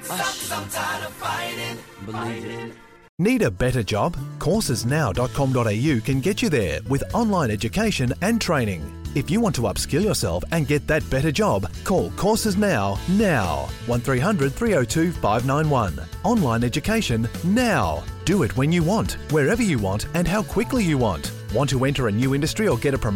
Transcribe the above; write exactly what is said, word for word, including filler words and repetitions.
I'm tired of fighting. Believe it. Need a better job? courses now dot com dot a u can get you there with online education and training. If you want to upskill yourself and get that better job, call Courses Now, now. one three hundred three oh two five nine one. Online education now. Do it when you want, wherever you want and how quickly you want. Want to enter a new industry or get a promotion?